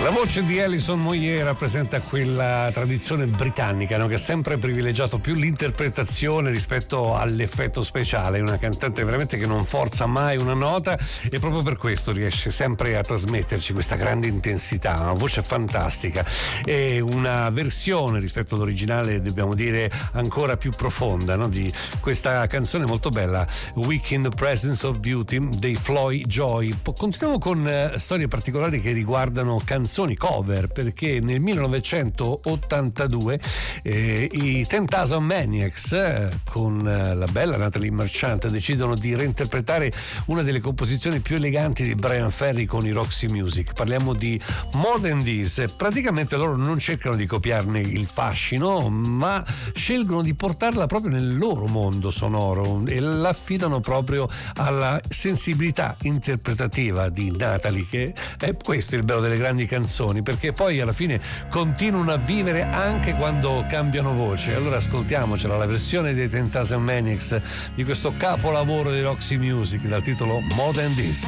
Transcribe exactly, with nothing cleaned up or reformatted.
La voce di Alison Moyet rappresenta quella tradizione britannica, no? Che ha sempre privilegiato più l'interpretazione rispetto all'effetto speciale. È una cantante veramente che non forza mai una nota e proprio per questo riesce sempre a trasmetterci questa grande intensità, una voce fantastica e una versione rispetto all'originale, dobbiamo dire, ancora più profonda, no? Di questa canzone molto bella, Weak in the Presence of Beauty dei Floyd Joy. Continuiamo con uh, storie particolari che riguardano canzoni cover, perché nel millenovecentottantadue eh, i Ten Thousand Maniacs eh, con eh, la bella Natalie Merchant decidono di reinterpretare una delle composizioni più eleganti di Brian Ferry con i Roxy Music. Parliamo di More Than This. Praticamente loro non cercano di copiarne il fascino, ma scelgono di portarla proprio nel loro mondo sonoro e l'affidano proprio alla sensibilità interpretativa di Natalie, che è questo il bello delle grandi canzoni, perché poi alla fine continuano a vivere anche quando cambiano voce. Allora ascoltiamocela, la versione dei Ten Thousand Maniacs di questo capolavoro di Roxy Music dal titolo More Than This.